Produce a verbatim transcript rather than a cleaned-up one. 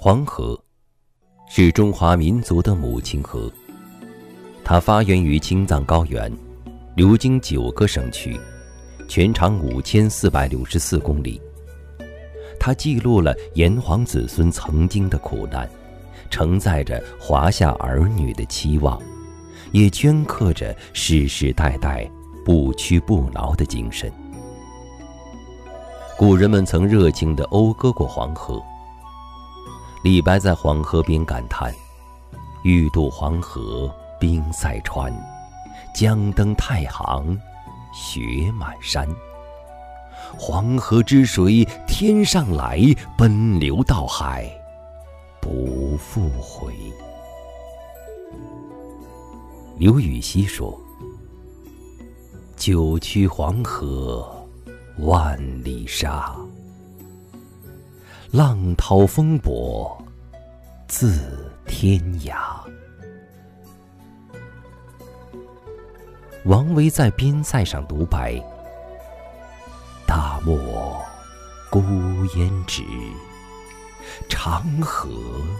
黄河是中华民族的母亲河，它发源于青藏高原，流经九个省区，全长五千四百六十四公里。它记录了炎黄子孙曾经的苦难，承载着华夏儿女的期望，也镌刻着世世代代不屈不挠的精神。古人们曾热情地讴歌过黄河。李白在黄河边感叹：欲渡黄河冰塞川，将登太行雪满山。黄河之水天上来，奔流到海不复回。刘禹锡说：九曲黄河万里沙，浪涛风簸自天涯。王维在边塞上独白：大漠孤烟直，长河